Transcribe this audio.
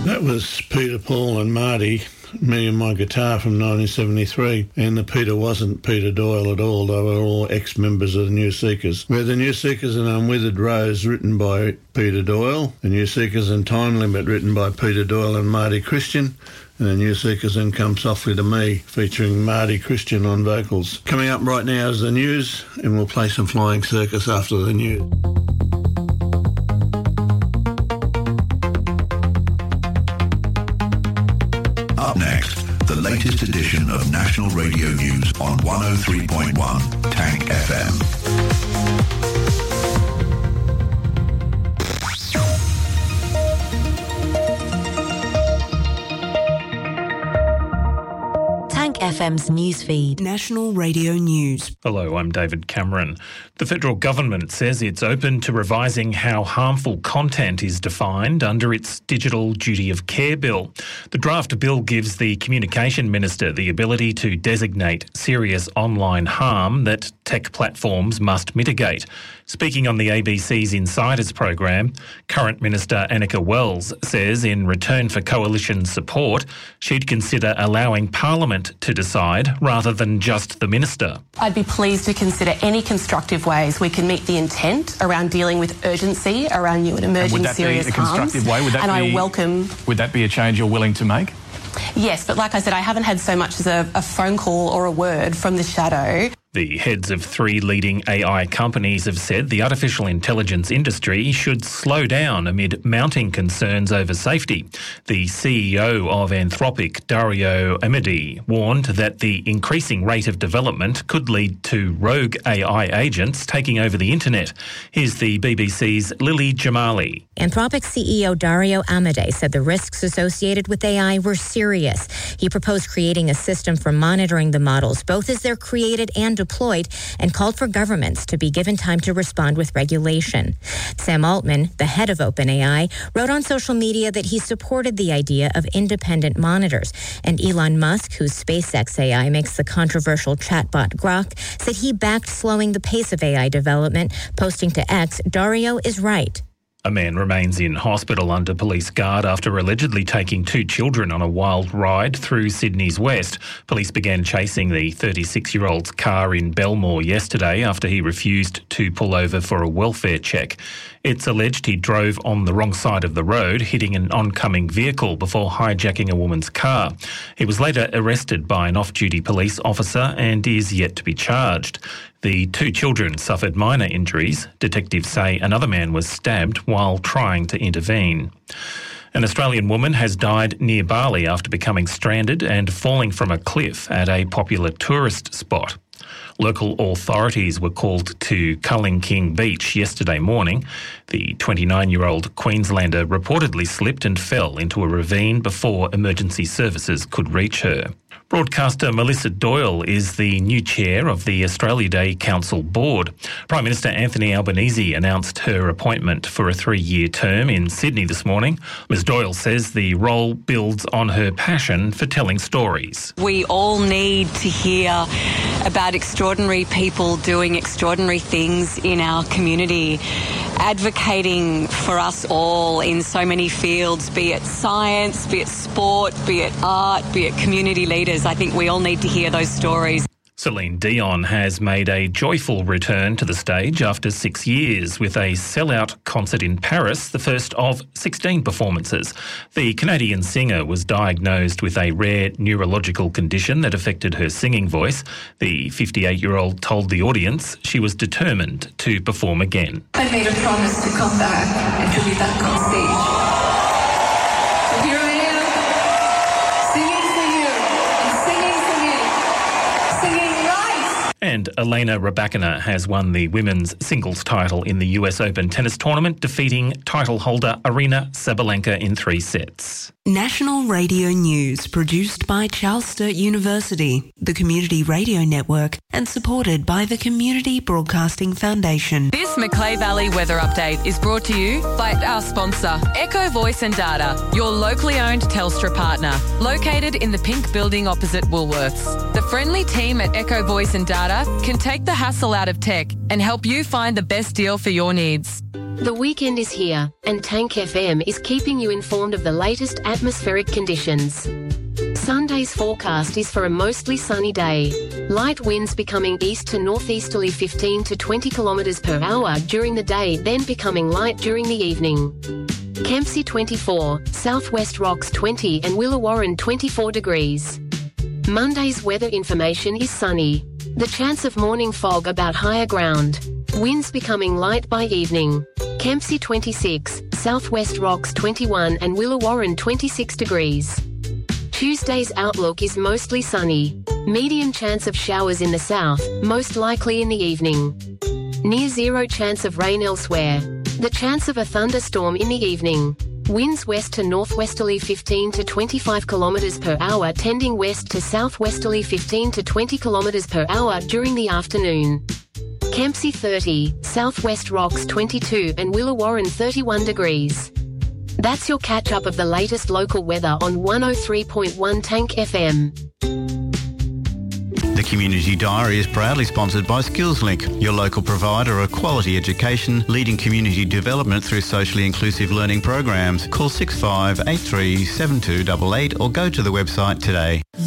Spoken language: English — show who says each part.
Speaker 1: That was Peter, Paul and Marty, me and my guitar from 1973, and the Peter wasn't Peter Doyle at all. They were all ex-members of the New Seekers. We're the New Seekers and Unwithered Rose, written by Peter Doyle, the New Seekers and Time Limit, written by Peter Doyle and Marty Christian, and the New Seekers and Come Softly to Me, featuring Marty Christian on vocals. Coming up right now is the news, and we'll play some Flying Circus after the news.
Speaker 2: Up next, the latest edition of National Radio News on 103.1 Tank FM.
Speaker 3: FM's newsfeed.
Speaker 4: National Radio News.
Speaker 5: Hello, I'm David Cameron. The federal government says it's open to revising how harmful content is defined under its Digital Duty of Care bill. The draft bill gives the Communication Minister the ability to designate serious online harm that tech platforms must mitigate. Speaking on the ABC's Insiders program, current Minister Annika Wells says in return for coalition support, she'd consider allowing Parliament to decide rather than just the Minister.
Speaker 6: I'd be pleased to consider any constructive ways we can meet the intent around dealing with urgency around new and emerging serious harms.
Speaker 7: Would that be a change you're willing to make?
Speaker 6: Yes, but like I said, I haven't had so much as a phone call or a word from the shadow.
Speaker 5: The heads of 3 leading AI companies have said the artificial intelligence industry should slow down amid mounting concerns over safety. The CEO of Anthropic, Dario Amodei, warned that the increasing rate of development could lead to rogue AI agents taking over the internet. Here's the BBC's Lily Jamali.
Speaker 8: Anthropic CEO Dario Amodei said the risks associated with AI were serious. He proposed creating a system for monitoring the models, both as they're created and deployed, and called for governments to be given time to respond with regulation. Sam Altman, the head of OpenAI, wrote on social media that he supported the idea of independent monitors. And Elon Musk, whose SpaceX AI makes the controversial chatbot Grok, said he backed slowing the pace of AI development, posting to X, "Dario is right."
Speaker 5: A man remains in hospital under police guard after allegedly taking 2 children on a wild ride through Sydney's west. Police began chasing the 36-year-old's car in Belmore yesterday after he refused to pull over for a welfare check. It's alleged he drove on the wrong side of the road, hitting an oncoming vehicle before hijacking a woman's car. He was later arrested by an off-duty police officer and is yet to be charged. The 2 children suffered minor injuries. Detectives say another man was stabbed while trying to intervene. An Australian woman has died near Bali after becoming stranded and falling from a cliff at a popular tourist spot. Local authorities were called to Culling King Beach yesterday morning. The 29-year-old Queenslander reportedly slipped and fell into a ravine before emergency services could reach her. Broadcaster Melissa Doyle is the new chair of the Australia Day Council Board. Prime Minister Anthony Albanese announced her appointment for a 3-year term in Sydney this morning. Ms Doyle says the role builds on her passion for telling stories.
Speaker 9: We all need to hear about extraordinary people doing extraordinary things in our community, advocating for us all in so many fields, be it science, be it sport, be it art, be it community leaders. I think we all need to hear those stories.
Speaker 5: Celine Dion has made a joyful return to the stage after 6 years with a sellout concert in Paris, the first of 16 performances. The Canadian singer was diagnosed with a rare neurological condition that affected her singing voice. The 58-year-old told the audience she was determined to perform again.
Speaker 10: I made a promise to come back and to be back on stage. So here I am, singing for you and singing for me, singing right.
Speaker 5: And Elena Rybakina has won the women's singles title in the US Open tennis tournament, defeating title holder Aryna Sabalenka in 3 sets.
Speaker 4: National Radio News, produced by Charles Sturt University, the Community Radio Network, and supported by the Community Broadcasting Foundation.
Speaker 11: This Macleay Valley weather update is brought to you by our sponsor, Echo Voice and Data, your locally owned Telstra partner, located in the pink building opposite Woolworths. The friendly team at Echo Voice and Data can take the hassle out of tech and help you find the best deal for your needs.
Speaker 12: The weekend is here, and Tank FM is keeping you informed of the latest atmospheric conditions. Sunday's forecast is for a mostly sunny day. Light winds becoming east to northeasterly 15 to 20 kilometres per hour during the day, then becoming light during the evening. Kempsey 24, Southwest Rocks 20 and Willawarren 24 degrees. Monday's weather information is sunny. The chance of morning fog about higher ground. Winds becoming light by evening. Kempsey 26, Southwest Rocks 21 and Willawarren 26 degrees. Tuesday's outlook is mostly sunny. Medium chance of showers in the south, most likely in the evening. Near zero chance of rain elsewhere. The chance of a thunderstorm in the evening. Winds west to northwesterly 15 to 25 kilometres per hour, tending west to southwesterly 15 to 20 kilometres per hour during the afternoon. Kempsey 30, Southwest Rocks 22 and Willawarren 31 degrees. That's your catch-up of the latest local weather on 103.1 Tank FM.
Speaker 13: The Community Diary is proudly sponsored by SkillsLink, your local provider of quality education, leading community development through socially inclusive learning programs. Call 6583 7288 or go to the website today.